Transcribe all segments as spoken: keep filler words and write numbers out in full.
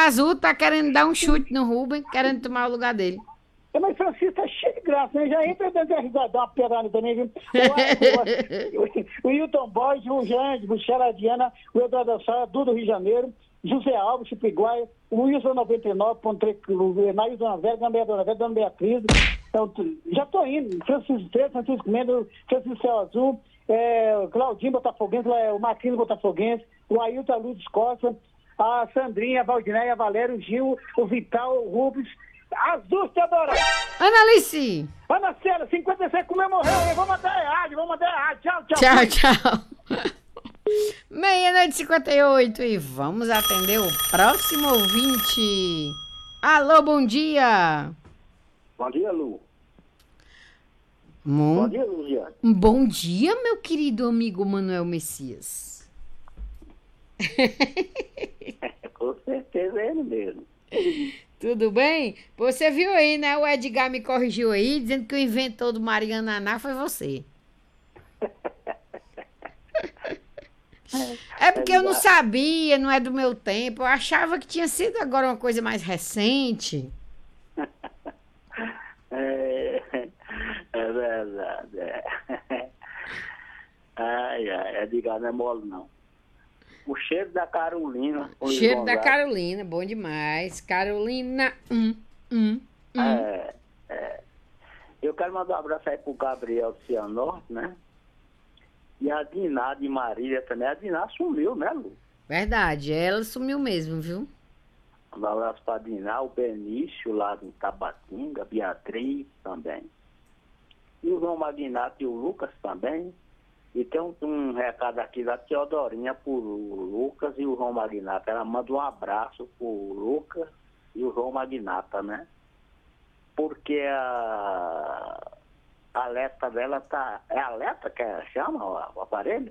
Azul tá querendo dar um chute no Rubem, querendo tomar o lugar dele. É, mas Francisco tá cheio de graça, né? Já entra dentro da risada, dá uma pedada também, viu? O, o, o, o Hilton Boys, o Jandes, o Xaradiana, o Eduardo Sá, Dudu Rio de Janeiro, José Alves, Chipiguaia, o Wilson noventa e nove, ponto três, o Enaís Dona Vera, Dona Beatriz, Dona Vera, Dona Beatriz. Então, já tô indo. Francisco Três, Francisco Mendes, Francisco Céu Azul, é, o Claudinho Botafoguense, o Marquinhos Botafoguense, o Ailton Luz Costa, a Sandrinha, a Valdinéia, a Valério, o Gil, o Vital, o Rubens, Azul Teodora. Analice. Ana Célia, cinquenta e seis, como eu morreu aí, vamos mandar errado, vamos mandar errado. Tchau, tchau. Tchau, tchau. Meia-noite e cinquenta e oito e vamos atender o próximo ouvinte. Alô, bom dia. Bom dia, Lu. Bom, bom dia, Luziane. Bom dia, meu querido amigo Manuel Messias. Com certeza é ele mesmo. Tudo bem? Você viu aí, né? O Edgar me corrigiu aí, dizendo que o inventor do Mariananá foi você. É porque eu não sabia, não é do meu tempo. Eu achava que tinha sido agora uma coisa mais recente. É, é verdade. É. Ai, ai, Edgar não é mole, não. O cheiro da Carolina. O cheiro da Carolina, bom demais. Carolina, hum, hum, hum. É, é. Eu quero mandar um abraço aí pro Gabriel do Cianorte, né? E a Diná de Marília também. A Diná sumiu, né, Lu? Verdade, ela sumiu mesmo, viu? Um abraço pra Diná, o Benício lá do Tabatinga, a Beatriz também. E o João Magnato e o Lucas também. E tem um, um recado aqui da Teodorinha pro Lucas e o João Magnata. Ela manda um abraço pro Lucas e o João Magnata, né? Porque a, a Aleta dela tá... É a Aleta que ela chama o, o aparelho?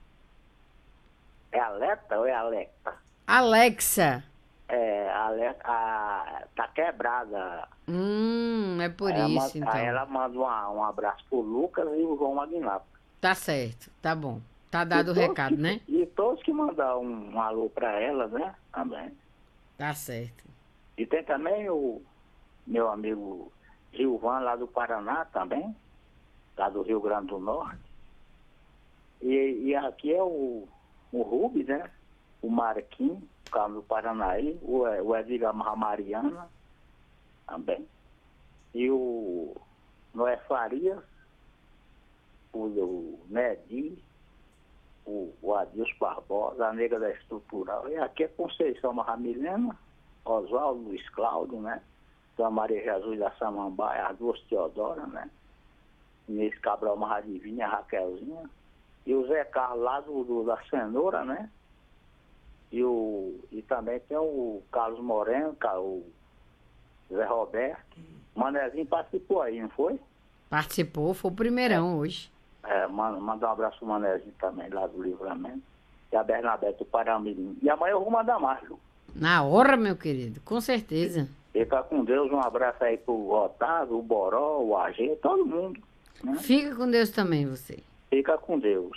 É a Aleta ou é a Alexa? Alexa. É, a Aleta a, tá quebrada. Hum, é por aí isso, ela, então. Aí ela manda uma, um abraço pro Lucas e o João Magnata. Tá certo, tá bom. Tá dado o recado, que, né? E todos que mandar um, um alô pra ela, né? Também. Tá certo. E tem também o meu amigo Gilvan, lá do Paraná também, lá do Rio Grande do Norte. E, e aqui é o, o Rubens, né? O Marquinhos, o Carlos do Paranaí, o, o Edgar Mariana também. E o Noé Farias, o, o Nedi, o, o Adilson Barbosa, a Nega da Estrutural. E aqui é Conceição Marramilena, Oswaldo Luiz Cláudio, né? Dona Maria Jesus da Samambaia, as duas Teodora, né? Inês Cabral Marradivinha, a Raquelzinha. E o Zé Carlos lá do, do, da Cenoura, né? E, o, e também tem o Carlos Moreno, o Zé Roberto. O Manezinho participou aí, não foi? Participou, foi o primeirão é. hoje. É, manda, manda um abraço pro Manezinho também, lá do Livramento. E a Bernadette do Paramirim. E amanhã eu vou mandar mais, Lu. Na hora, meu querido, com certeza. Fica com Deus, um abraço aí pro Otávio, o Boró, o A G, todo mundo. Né? Fica com Deus também, você. Fica com Deus.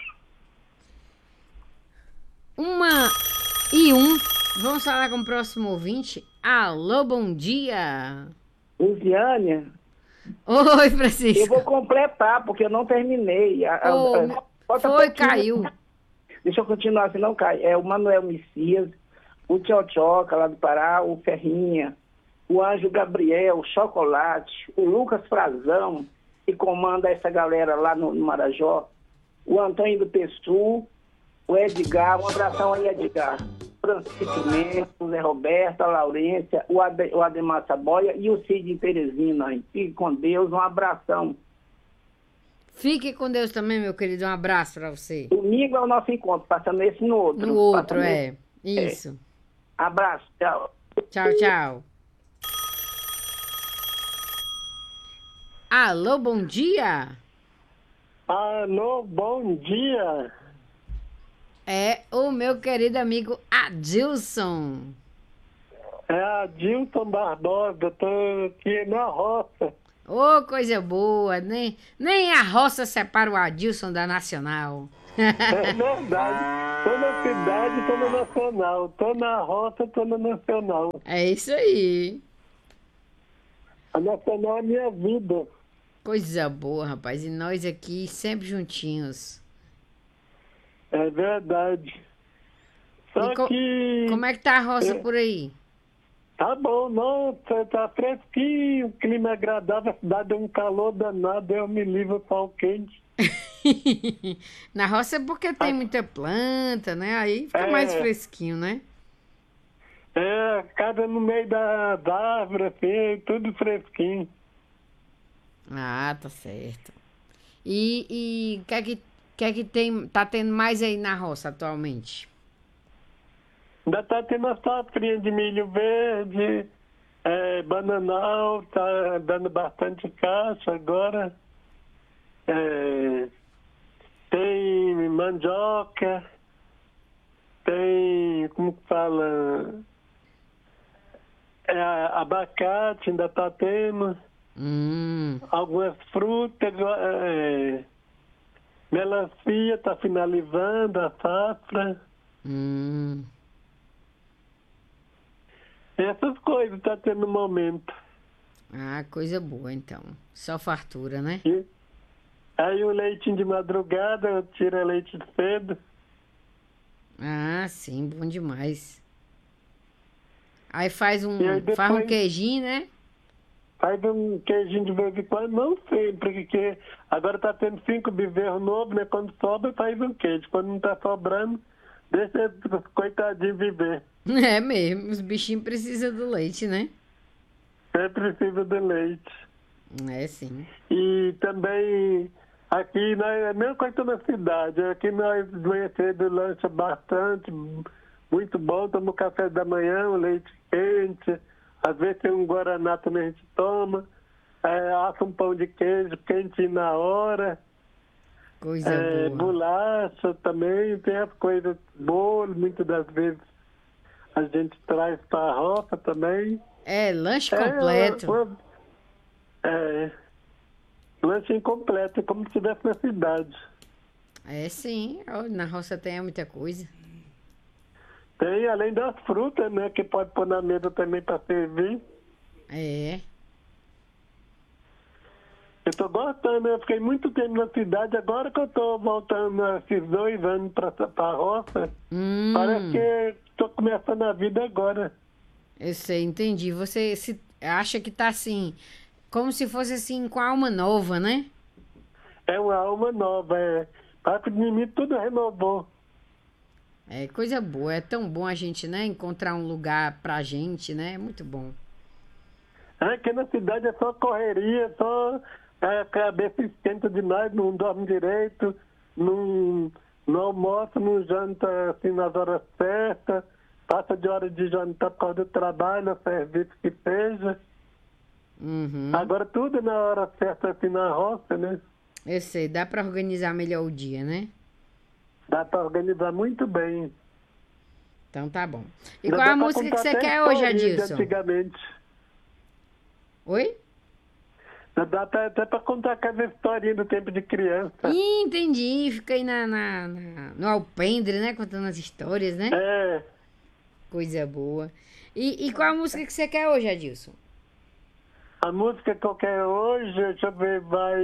Uma e um. Vamos falar com o próximo ouvinte. Alô, bom dia. Luziânia. Oi, Francisco. Eu vou completar, porque eu não terminei. A, oh, a, a, foi, caiu. Deixa eu continuar, se não cai. É o Manuel Messias, o Tchotchoca, lá do Pará, o Ferrinha, o Anjo Gabriel, o Chocolate, o Lucas Frazão, que comanda essa galera lá no, no Marajó, o Antônio do Pessu, o Edgar, um abração aí, Edgar. Francisco Mendes, o Zé Roberto, a Laurência, o, Ade, o Ademar Saboia e o Cid em Teresina. Fique com Deus, um abração. Fique com Deus também, meu querido, um abraço pra você. Domingo é o nosso encontro, passando esse no outro. No outro, é. Isso. É. Abraço, tchau. Tchau, tchau. Alô, bom dia. Alô, bom dia. É o meu querido amigo Adilson. É Adilson Barbosa, tô aqui na roça. Ô, oh, coisa boa, nem, nem a roça separa o Adilson da Nacional. É verdade. Tô na cidade, tô na nacional. Tô na roça, tô na nacional. É isso aí. A nacional é a minha vida. Coisa boa, rapaz. E nós aqui sempre juntinhos. É verdade. Só E co- que como é que tá a roça é, por aí? tá bom, nossa, tá fresquinho, clima agradável, a cidade é um calor danado, eu me livro sol quente. Na roça é porque tem Aqui- muita planta, né? Aí fica mais É, fresquinho, né? é, casa no meio da, da árvore, assim, tudo fresquinho. Ah, tá certo. E e o que é que, que é que tem, tá tendo mais aí na roça atualmente? Ainda tá tendo uma safrinha de milho verde, é, bananal, tá dando bastante caixa agora. É, tem mandioca, tem, como que fala, é, abacate ainda tá tendo, Hum, algumas frutas, é, melancia tá finalizando a safra. hum. Essas coisas tá tendo no momento. Ah, coisa boa então. Só fartura, né? E aí o leitinho de madrugada, eu tiro leite cedo. Ah, sim, bom demais. Aí faz E aí um, faz um depois queijinho, né? faz um queijinho de vez em quando, não sempre, porque agora tá tendo cinco bezerros novos, né? Quando sobra, faz um queijo. Quando não tá sobrando, deixa os coitadinhos viver. É mesmo, os bichinhos precisam do leite, né? É preciso de leite. É sim. E também aqui nós, é a mesma coisa que na cidade. Aqui nós de manhã cedo lancha bastante, muito bom, tomamos café da manhã, um leite quente, às vezes tem um guaraná também a gente toma, é, assa um pão de queijo quentinho na hora, Coisa é, boa. bolacha também, tem as coisas, bolo, muitas das vezes a gente traz para a roça também. É, lanche É, completo. uma, uma- é, lanche incompleto, como se estivesse na cidade. É sim, ó, na roça tem muita coisa. Tem, além das frutas, né, que pode pôr na mesa também para servir. É. Eu tô gostando, eu fiquei muito tempo na cidade, agora que eu tô voltando esses dois anos para a roça, parece Hum, que tô começando a vida agora. eu sei, entendi. Você se acha que tá assim, como se fosse assim com a alma nova, né? É uma alma nova, é. Parece que de mim tudo renovou. É coisa boa, é tão bom a gente, né, encontrar um lugar pra gente, né? É muito bom. Aqui na cidade é só correria, só é, a cabeça esquenta demais, não dorme direito, não, não almoça, não janta assim nas horas certas, passa de hora de jantar por causa do trabalho, serviço que seja. Uhum. Agora tudo na hora certa assim na roça, né? Eu sei, dá pra organizar melhor o dia, né? Dá para organizar muito bem. Então tá bom. E Ainda qual é dá a para música que contar você até quer hoje, historinha de Adilson? antigamente. Oi? Ainda dá até, até para contar aquela historinha do tempo de criança. Ih, entendi. Fica aí na, na, na- no alpendre, né? Contando as histórias, né? É, Coisa boa. E, e qual a música que você quer hoje, Adilson? a música que eu quero hoje, deixa eu ver, vai.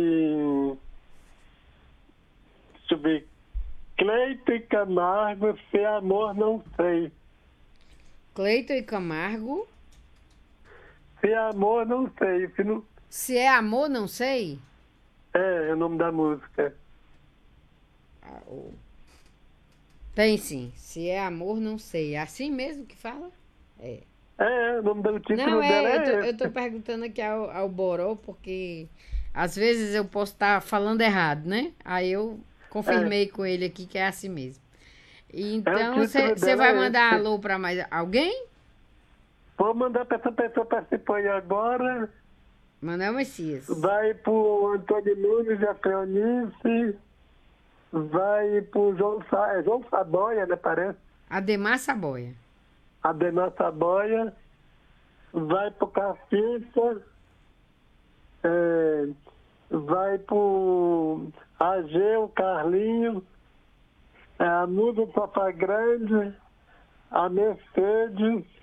Deixa eu ver. Cleito e Camargo, se amor não sei. Cleiton e Camargo. Se amor não sei. Se não... Se é amor, não sei. É, é o nome da música. Ah, o- Tem sim. Se é amor, não sei. É assim mesmo que fala? É. É, o nome do título Não, dela é, eu tô, é eu tô esse. perguntando aqui ao, ao Boró, porque às vezes eu posso estar falando errado, né? Aí eu confirmei com ele aqui que é assim mesmo. E É, o então, título você dela vai é mandar esse. alô pra mais alguém? Vou mandar para essa pessoa participar aí agora. Manuel Messias. Vai pro Antônio Nunes e a Cleonice. Vai pro João, Sa... é João Saboia, né, parece? Ademar Saboia. Adenor Saboia. Vai pro Caciça. É... Vai pro Ageu, Carlinho. é a Nuda Papai Grande, a Mercedes,